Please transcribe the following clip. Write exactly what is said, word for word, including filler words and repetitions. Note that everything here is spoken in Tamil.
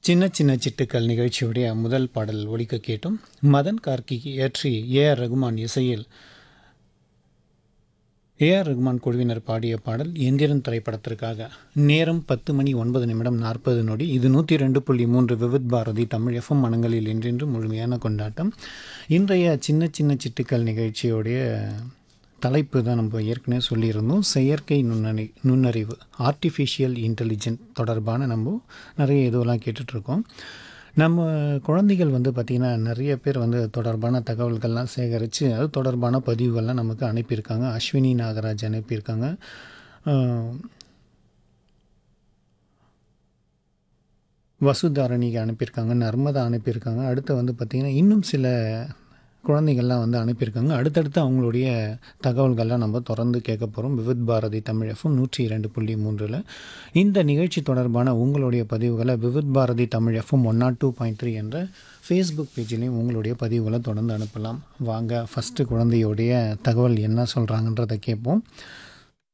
சின்ன சின்ன சிட்டுக்கள் நிகழ்ச்சியுடைய முதல் பாடல் ஒலிக்க கேட்டோம். மதன் கார்கி இயற்றி ஏஆர் ரகுமான் இசையில் ஏஆர் ரகுமான் குழுவினர் பாடிய பாடல் எந்திரன் திரைப்படத்திற்காக. நேரம் பத்து மணி ஒன்பது நிமிடம் நாற்பது நொடி. இது நூற்றி ரெண்டு புள்ளி மூன்று விவித் பாரதி தமிழ் எஃப்எம் மனங்களில் என்றென்று முழுமையான கொண்டாட்டம். இன்றைய சின்ன சின்ன சிட்டுக்கள் நிகழ்ச்சியோடைய தலைப்பு தான் நம்ம ஏற்கனவே சொல்லியிருந்தோம். செயற்கை நுண்ணறி நுண்ணறிவு ஆர்டிஃபிஷியல் இன்டெலிஜென்ட் தொடர்பான நம்ம நிறைய இதுவெல்லாம் கேட்டுட்ருக்கோம். நம்ம குழந்தைகள் வந்து பார்த்திங்கன்னா நிறைய பேர் வந்து தொடர்பான தகவல்கள்லாம் சேகரித்து அது தொடர்பான பதிவுகள்லாம் நமக்கு அனுப்பியிருக்காங்க. அஸ்வினி நாகராஜ் அனுப்பியிருக்காங்க. வசுதாரணிக்கு அனுப்பியிருக்காங்க. நர்மதா அனுப்பியிருக்காங்க. அடுத்து வந்து பார்த்திங்கன்னா இன்னும் சில குழந்தைகள்லாம் வந்து அனுப்பியிருக்காங்க. அடுத்தடுத்து அவங்களுடைய தகவல்கள்லாம் நம்ம தொடர்ந்து கேட்க போகிறோம். விவித் பாரதி தமிழ் எஃப்எம் நூற்றி இரண்டு புள்ளி மூன்றில் இந்த நிகழ்ச்சி தொடர்பான உங்களுடைய பதிவுகளை Vividh Bharathi Tamil FM one not two point three என்ற ஃபேஸ்புக் பேஜ்லேயும் உங்களுடைய பதிவுகளை தொடர்ந்து அனுப்பலாம். வாங்க ஃபஸ்ட்டு குழந்தையோடைய தகவல் என்ன சொல்கிறாங்கன்றதை கேட்போம்.